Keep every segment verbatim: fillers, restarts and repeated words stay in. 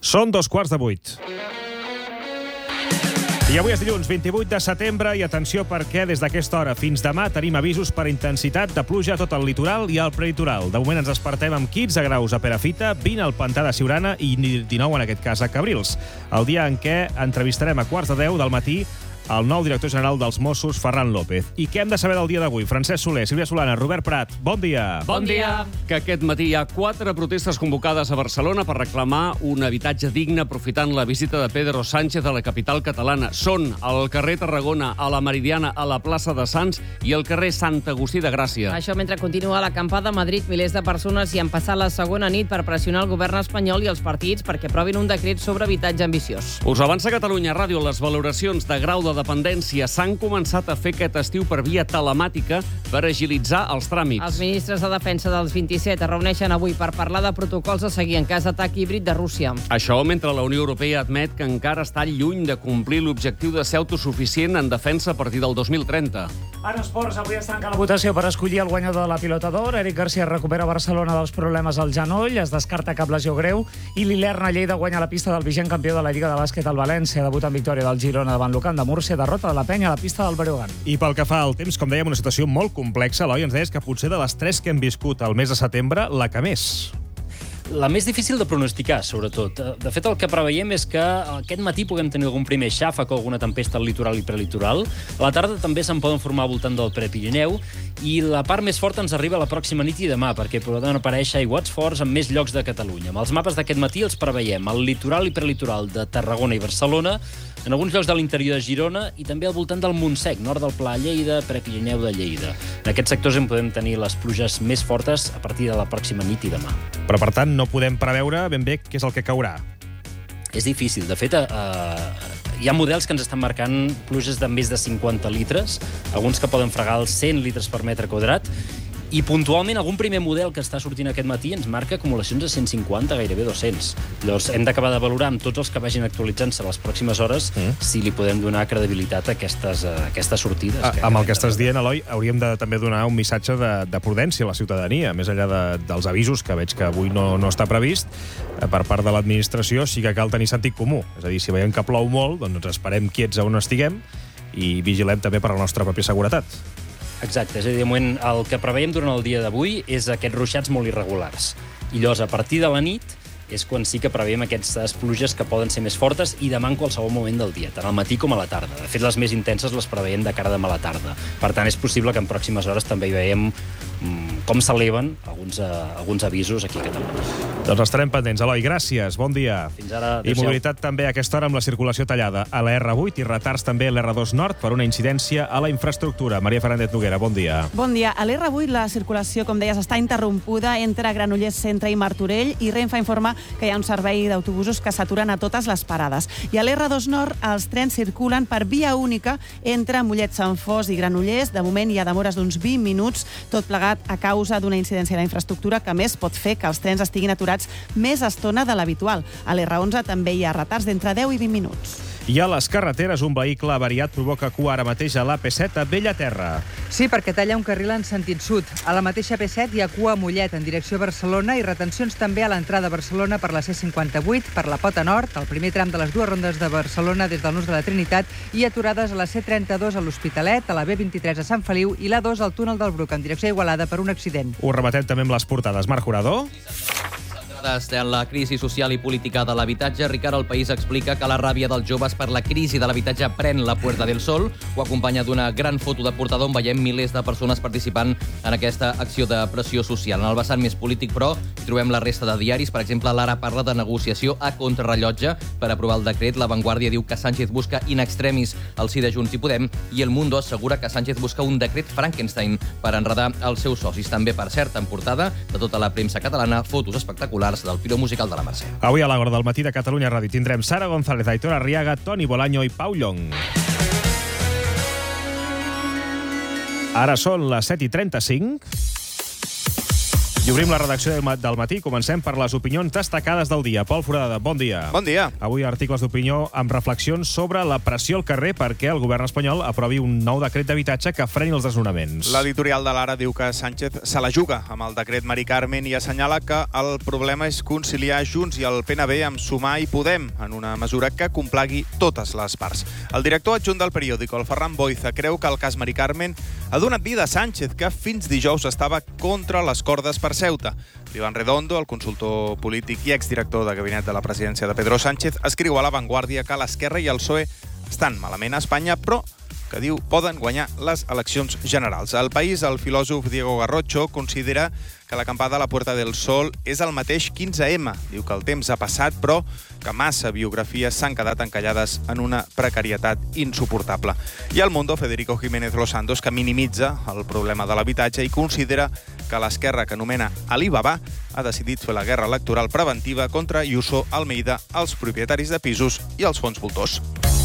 Són dos quarts de vuit. I avui és dilluns, vint-i-vuit de setembre, i atenció perquè des d'aquesta hora fins demà tenim avisos per intensitat de pluja a tot el litoral i al prelitoral. De moment ens despertem amb quinze graus a Perafita, vint al Pantà de Siurana i dinou en aquest cas a Cabrils. El dia en què entrevistarem a quarts de deu del matí el nou director general dels Mossos, Ferran López. I què hem de saber del dia d'avui? Francesc Soler, Sílvia Solana, Robert Prat, bon dia. Bon dia. Que aquest matí hi ha quatre protestes convocades a Barcelona per reclamar un habitatge digne aprofitant la visita de Pedro Sánchez a la capital catalana. Són al carrer Tarragona, a la Meridiana, a la plaça de Sants i al carrer Sant Agustí de Gràcia. Això mentre continua l'acampada a Madrid, milers de persones hi han passat la segona nit per pressionar el govern espanyol i els partits perquè aprovin un decret sobre habitatge ambiciós. Us avança Catalunya Ràdio. Les valoracions de grau de dependència s'han començat a fer aquest estiu per via telemàtica per agilitzar els tràmits. Els ministres de defensa dels vint-i-set es reuneixen avui per parlar de protocols a seguir en cas d'atac híbrid de Rússia. Això mentre la Unió Europea admet que encara està lluny de complir l'objectiu de ser autosuficient en defensa a partir del dos mil trenta. En esports, avui es tanca la votació per escollir el guanyador de la Pilota d'Or. Eric Garcia recupera a Barcelona dels problemes al genoll, es descarta cap lesió greu, i l'Ilerna Lleida guanya la pista del vigent campió de la Lliga de Bàsquet al València, debut en victòria del Girona davant l'Ucam de Múrcia, derrota de la Penya a la pista del Breogán. I pel que fa al temps, com dèiem, una situació molt complexa. Eloi, ens deies que potser de les tres que hem viscut al mes de setembre, la que més. La més difícil de pronosticar, sobretot. De fet, el que preveiem és que aquest matí puguem tenir algun primer xàfec o alguna tempesta al litoral i prelitoral. A la tarda també se'n poden formar al voltant del Prepirineu, i la part més forta ens arriba la pròxima nit i demà, perquè poden aparèixer aiguats forts en més llocs de Catalunya. Amb els mapes d'aquest matí els preveiem al litoral i prelitoral de Tarragona i Barcelona, en alguns llocs de l'interior de Girona i també al voltant del Montsec, nord del Pla Lleida, Prepirineu de Lleida. En aquests sectors en podem tenir les pluges més fortes a partir de la pròxima nit i demà. Però, per tant, no podem preveure ben bé què és el que caurà. És difícil. De fet, eh, hi ha models que ens estan marcant pluges de més de cinquanta litres, alguns que poden fregar els cent litres per metre quadrat, i puntualment algun primer model que està sortint aquest matí ens marca acumulacions de cent cinquanta, gairebé dos-cents. Llavors hem d'acabar de valorar amb tots els que vagin actualitzant-se les pròximes hores mm. si li podem donar credibilitat a aquestes, a aquestes sortides. A, que amb el que estàs dient, Eloi, hauríem de també donar un missatge de, de prudència a la ciutadania, més enllà de, dels avisos, que veig que avui no, no està previst, per part de l'administració sí que cal tenir sentit comú. És a dir, si veiem que plou molt, doncs esperem quiets a on estiguem i vigilem també per la nostra pròpia seguretat. Exacte, és a dir, de moment el que preveiem durant el dia d'avui és aquests ruixats molt irregulars. I llavors, a partir de la nit, és quan sí que preveiem aquestes pluges que poden ser més fortes i demà en qualsevol moment del dia, tant al matí com a la tarda. De fet, les més intenses les preveiem de cara a demà a la tarda. Per tant, és possible que en pròximes hores també hi veiem mm, com s'eleven alguns, uh, alguns avisos aquí a Catalunya. Doncs estarem pendents. Eloi, gràcies, bon dia. Fins ara. I mobilitat també a aquesta hora amb la circulació tallada a la erra vuit i retards també a l'erra dos Nord per una incidència a la infraestructura. Maria Fernández Noguera, bon dia. Bon dia. A l'erra vuit la circulació, com deies, està interrompuda entre Granollers Centre i Martorell, i Renfe informa que hi ha un servei d'autobusos que s'aturen a totes les parades. I a l'erra dos Nord els trens circulen per via única entre Mollet Sant Fos i Granollers. De moment hi ha demores d'uns vint minuts, tot plegat a causa d'una incidència a la infraestructura que més pot fer que els trens estiguin aturats més estona de l'habitual. A l'erra onze també hi ha retards d'entre deu i vint minuts. I a les carreteres, un vehicle avariat provoca cua ara mateix a l'A P set a Bellaterra. Sí, perquè talla un carril en sentit sud. A la mateixa A P set hi ha cua a Mollet en direcció a Barcelona i retencions també a l'entrada a Barcelona per la C cinquanta-vuit, per la Pota Nord, el primer tram de les dues rondes de Barcelona des del Nus de la Trinitat, i aturades a la C trenta-dos a l'Hospitalet, a la B vint-i-tres a Sant Feliu i l'A dos al túnel del Bruc en direcció a Igualada per un accident. Ho rematem també amb les portades. Marc Jurado. En la crisi social i política de l'habitatge, Ricard El País explica que la ràbia dels joves per la crisi de l'habitatge pren la Puerta del Sol. Ho acompanya d'una gran foto de portada on veiem milers de persones participant en aquesta acció de pressió social. En el vessant més polític, però, hi trobem la resta de diaris. Per exemple, l'Ara parla de negociació a contrarrellotge per aprovar el decret. La Vanguardia diu que Sánchez busca in extremis el sí de Junts i Podem, i El Mundo assegura que Sánchez busca un decret Frankenstein per enredar els seus socis. També, per cert, en portada de tota la premsa catalana, fotos espectaculars del Piro Musical de la Mercè. Avui a l'hora del matí de Catalunya Ràdio tindrem Sara González, Aitor Arriaga, Toni Bolaño i Pau Llong. Ara són les set i trenta-cinc. I obrim la redacció del matí. Comencem per les opinions destacades del dia. Pol Foradada, bon dia. Bon dia. Avui articles d'opinió amb reflexions sobre la pressió al carrer perquè el govern espanyol aprovi un nou decret d'habitatge que freni els desnonaments. L'editorial de l'Ara diu que Sánchez se la juga amb el decret Mari Carmen i assenyala que el problema és conciliar Junts i el P N B amb Sumar i Podem en una mesura que complagui totes les parts. El director adjunt del periòdico, el Ferran Boiza, creu que el cas Mari Carmen ha donat vida a Sánchez, que fins dijous estava contra les cordes per Ceuta. L'Ivan Redondo, el consultor polític i exdirector de gabinet de la presidència de Pedro Sánchez, escriu a La Vanguardia que l'Esquerra i el P S O E estan malament a Espanya, però que diu poden guanyar les eleccions generals. Al País, el filòsof Diego Garrocho considera que l'acampada a la Puerta del Sol és el mateix quinze ema. Diu que el temps ha passat, però que massa biografies s'han quedat encallades en una precarietat insuportable. I al Mundo, Federico Jiménez Los Santos, que minimitza el problema de l'habitatge i considera que l'esquerra que anomena Alibaba ha decidit fer la guerra electoral preventiva contra Ayuso, Almeida, els propietaris de pisos i els fons voltors.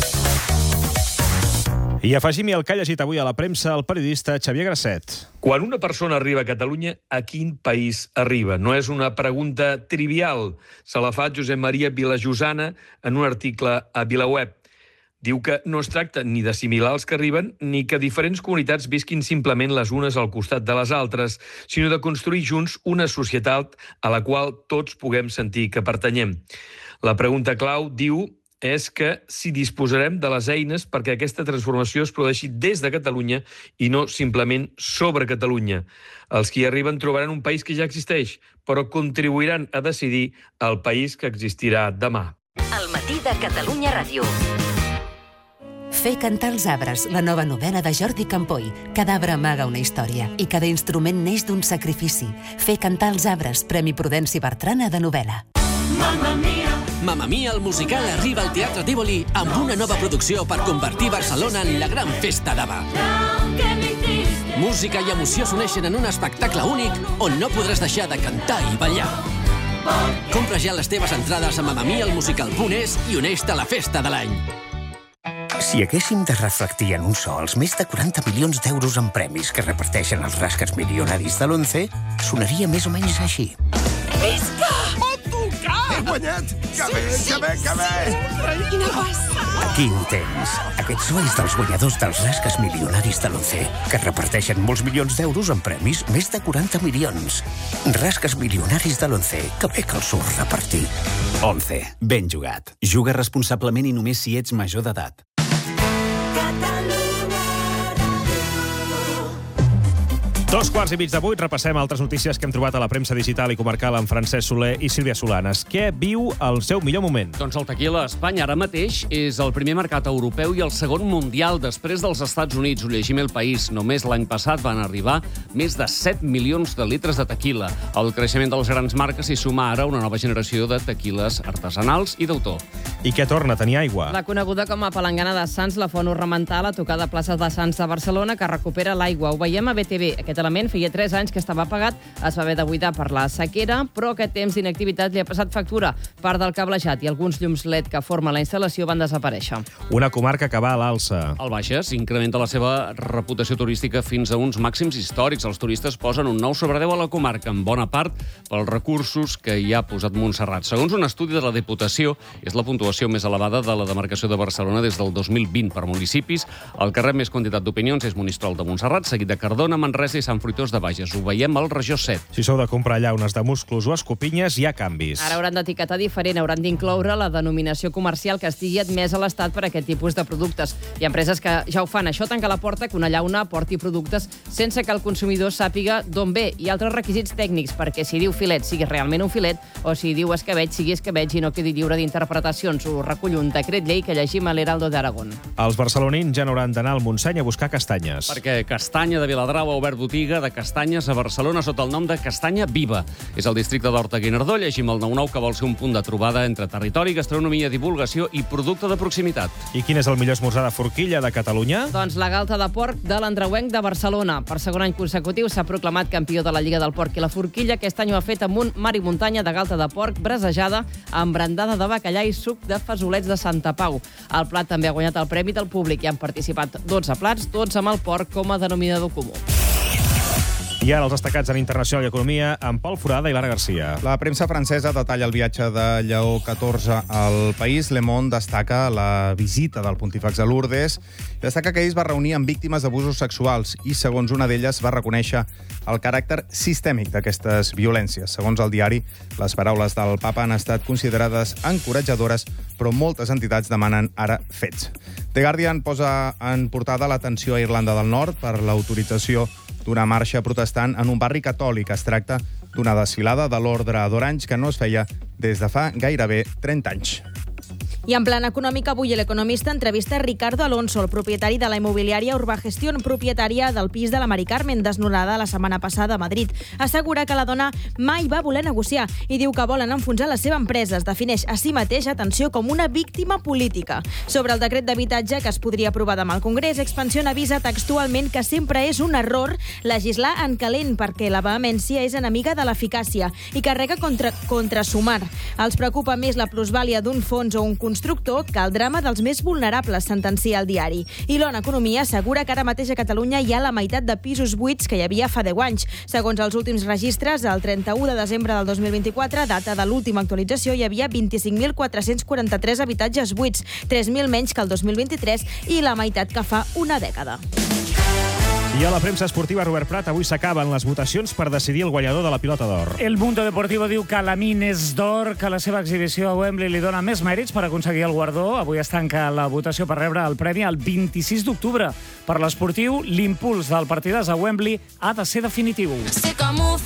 I afegim-hi el que ha llegit avui a la premsa el periodista Xavier Grasset. Quan una persona arriba a Catalunya, a quin país arriba? No és una pregunta trivial. Se la fa Josep Maria Vilajosana en un article a VilaWeb. Diu que no es tracta ni d'assimilar els que arriben ni que diferents comunitats visquin simplement les unes al costat de les altres, sinó de construir junts una societat a la qual tots puguem sentir que pertanyem. La pregunta clau, diu, és que si disposarem de les eines perquè aquesta transformació es produeixi des de Catalunya i no simplement sobre Catalunya. Els que hi arriben trobaran un país que ja existeix, però contribuiran a decidir el país que existirà demà. El matí de Catalunya Ràdio. Fer cantar els arbres, la nova novel·la de Jordi Campoy. Cada arbre amaga una història i cada instrument neix d'un sacrifici. Fer cantar els arbres, Premi Prudenci Bertrana de novel·la. Mamma Mia! Mamma Mia, el musical, arriba al Teatre Tívoli amb una nova producció per convertir Barcelona en la gran festa d'Ava. Música i emoció s'uneixen en un espectacle únic on no podràs deixar de cantar i ballar. Compra ja les teves entrades a mamma mia el musical punt es i uneix-te a la festa de l'any. Si haguéssim de reflectir en un so els més de quaranta milions d'euros en premis que reparteixen els rasques milionaris de l'Once, sonaria més o menys així. Visca! He guanyat! Que bé, que bé, que bé! Quina passada! Aquí ho tens. Aquest so és dels guanyadors dels rasques milionaris de l'Once, que reparteixen molts milions d'euros en premis, més de quaranta milions. Rasques milionaris de l'Once, que bé que els surt repartir. Once, ben jugat. Juga responsablement i només si ets major d'edat. Dos quarts i mig de vuit, repassem altres notícies que hem trobat a la premsa digital i comarcal amb Francesc Soler i Sílvia Solanes. Què viu el seu millor moment? Doncs el tequila a Espanya ara mateix és el primer mercat europeu i el segon mundial després dels Estats Units. Ho llegim El País. Només l'any passat van arribar més de set milions de litres de tequila. Al creixement de les grans marques s'hi suma ara una nova generació de tequiles artesanals i d'autor. I què torna a tenir aigua? La coneguda com a Palangana de Sants, la font ornamental a tocar de plaça de Sants de Barcelona, que recupera l'aigua. Ho veiem a B T V. Aquest element feia tres anys que estava apagat, es va haver de buidar per la sequera, però aquest temps d'inactivitat li ha passat factura. Part del cablejat i alguns llums L E D que formen la instal·lació van desaparèixer. Una comarca que va a l'alça. El Baixes incrementa la seva reputació turística fins a uns màxims històrics. Els turistes posen un nou sobredeu a la comarca, en bona part pels recursos que hi ha posat Montserrat. Segons un estudi de la Diputació, és la puntuació més elevada de la demarcació de Barcelona des del dos mil vint per municipis. El que rep més quantitat d'opinions és Monistrol de Montserrat, seguit de Cardona, Manresa i Sant Fruitós de Bages. Ho veiem al Regió set. Si sou de comprar llaunes de musclos o escopinyes, hi ha canvis. Ara hauran d'etiquetar diferent, hauran d'incloure la denominació comercial que estigui admesa a l'Estat per a aquest tipus de productes. Hi ha empreses que ja ho fan. Això tanca la porta que una llauna porti productes sense que el consumidor sàpiga d'on ve. I altres requisits tècnics, perquè si diu filet sigui realment un filet, o si diu escabeig sigui escabeig i no quedi lliure d'interpretacions. Ho recull un decret llei que llegim a l'Heraldo d'Aragón. Els barcelonins ja no hauran d'anar al Montseny a buscar castanyes. Perquè Castanya de Viladrau ha obert botiga de castanyes a Barcelona sota el nom de Castanya Viva. És el districte d'Horta-Guinardó, llegim el nou nou, que vol ser un punt de trobada entre territori, gastronomia, divulgació i producte de proximitat. I quin és el millor esmorzar de forquilla de Catalunya? Doncs la galta de porc de l'Andreuenc de Barcelona. Per segon any consecutiu s'ha proclamat campió de la Lliga del Porc i la Forquilla. Aquest any ho ha fet amb un mar i muntanya de galta de porc brasejada amb brandada de bacallà i suc de fesolets de Santa Pau. El plat també ha guanyat el premi del públic i han participat dotze plats, tots amb el porc com a denominador comú. I ara els destacats en Internacional i Economia amb Pol Forada i Lara Garcia. La premsa francesa detalla el viatge de Lleó catorze al país. Le Monde destaca la visita del pontífex a Lourdes i destaca que ell es va reunir amb víctimes d'abusos sexuals i, segons una d'elles, va reconèixer el caràcter sistèmic d'aquestes violències. Segons el diari, les paraules del papa han estat considerades encoratjadores, però moltes entitats demanen ara fets. The Guardian posa en portada l'atenció a Irlanda del Nord per l'autorització d'una marxa protestant en un barri catòlic. Es tracta d'una desfilada de l'Ordre d'Orange que no es feia des de fa gairebé trenta anys. I en plan econòmic, avui l'Economista entrevista Ricardo Alonso, el propietari de la immobiliària Urbagestión, propietària del pis de la Mari Carmen, desnonada la setmana passada a Madrid. Assegura que la dona mai va voler negociar i diu que volen enfonsar la seva empresa. Es defineix a si mateix, atenció, com una víctima política. Sobre el decret d'habitatge que es podria aprovar demà al Congrés, Expansión avisa textualment que sempre és un error legislar en calent perquè la vehemència és enemiga de l'eficàcia i carrega contra, contra sumar. Els preocupa més la plusvàlia d'un fons o un constructor que el drama dels més vulnerables, sentencia el diari. I l'O N Economia assegura que ara mateix a Catalunya hi ha la meitat de pisos buits que hi havia fa deu anys. Segons els últims registres, el trenta-u de desembre del dos mil vint-i-quatre, data de l'última actualització, hi havia vint-i-cinc mil quatre-cents quaranta-tres habitatges buits, tres mil menys que el dos mil vint-i-tres i la meitat que fa una dècada. I a la premsa esportiva, Robert Prat, avui s'acaben les votacions per decidir el guanyador de la Pilota d'Or. El Mundo Deportivo diu que Lamine és d'or, que la seva exhibició a Wembley li dona més mèrits per aconseguir el guardó. Avui es tanca la votació per rebre el premi el vint-i-sis d'octubre. Per l'esportiu, l'impuls del partidàs a Wembley ha de ser definitiu.